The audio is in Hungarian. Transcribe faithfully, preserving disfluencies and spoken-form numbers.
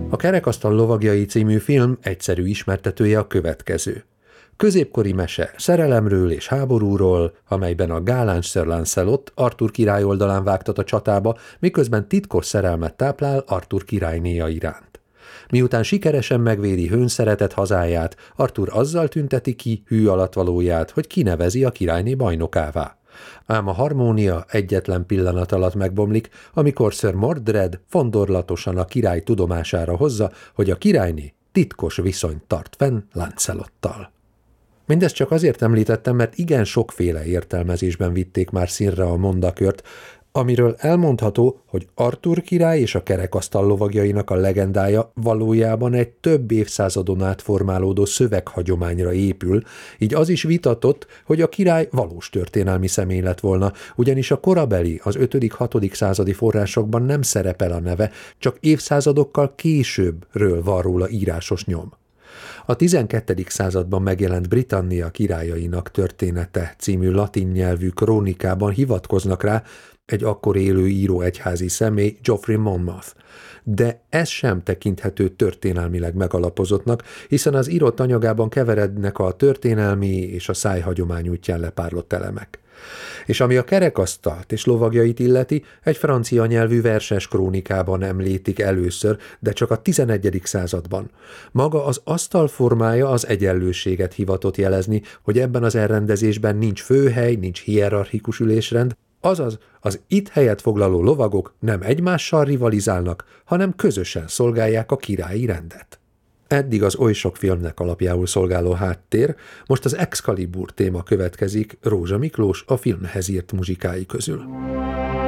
A Kerekasztal lovagjai című film egyszerű ismertetője a következő. Középkori mese szerelemről és háborúról, amelyben a gáláns Sir Lancelot Arthur király oldalán vágtat a csatába, miközben titkos szerelmet táplál Arthur királynéja iránt. Miután sikeresen megvédi hőnszeretett hazáját, Arthur azzal tünteti ki hű alattvalóját, hogy kinevezi a királyné bajnokává. Ám a harmónia egyetlen pillanat alatt megbomlik, amikor Sir Mordred fondorlatosan a király tudomására hozza, hogy a királyné titkos viszonyt tart fenn Lancelottal. Mindezt csak azért említettem, mert igen sokféle értelmezésben vitték már színre a mondakört, amiről elmondható, hogy Arthur király és a kerekasztal lovagjainak a legendája valójában egy több évszázadon át formálódó szöveghagyományra épül, így az is vitatott, hogy a király valós történelmi személy lett volna, ugyanis a korabeli, az ötödik-hatodik századi forrásokban nem szerepel a neve, csak évszázadokkal későbbről van róla írásos nyom. A tizenkettedik században megjelent Britannia királyainak története című latin nyelvű krónikában hivatkoznak rá, egy akkor élő író egyházi személy, Geoffrey Monmouth. De ez sem tekinthető történelmileg megalapozottnak, hiszen az írott anyagában keverednek a történelmi és a szájhagyomány útján lepárlott elemek. És ami a kerekasztalt és lovagjait illeti, egy francia nyelvű verses krónikában említik először, de csak a tizenegyedik században. Maga az asztal formája az egyenlőséget hivatott jelezni, hogy ebben az elrendezésben nincs főhely, nincs hierarchikus ülésrend, azaz az itt helyet foglaló lovagok nem egymással rivalizálnak, hanem közösen szolgálják a királyi rendet. Eddig az oly sok filmnek alapjául szolgáló háttér, most az Excalibur téma következik Rózsa Miklós a filmhez írt muzsikái közül.